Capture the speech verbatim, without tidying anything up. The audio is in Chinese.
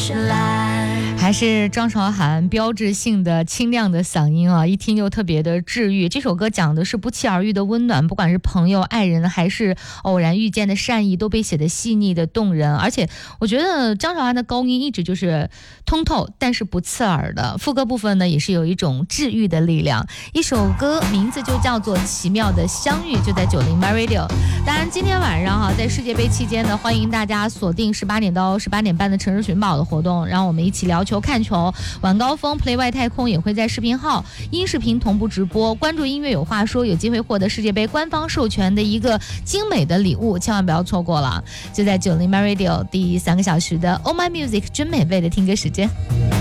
还是张韶涵标志性的清亮的嗓音啊，一听就特别的治愈。这首歌讲的是不期而遇的温暖，不管是朋友、爱人还是偶然遇见的善意，都被写得细腻的动人。而且我觉得张韶涵的高音一直就是通透但是不刺耳的，副歌部分呢也是有一种治愈的力量。一首歌名字就叫做奇妙的相遇，就在九零 My Radio。 当然今天晚上哈、啊，在世界杯期间呢，欢迎大家锁定十八点到十八点半的城市寻宝的活动，让我们一起聊球看球。晚高峰 Play 外太空也会在视频号音视频同步直播，关注音乐有话说，有机会获得世界杯官方授权的一个精美的礼物，千万不要错过了。就在九零 My Radio 第三个小时的 Oh My Music 真美味的听歌时间。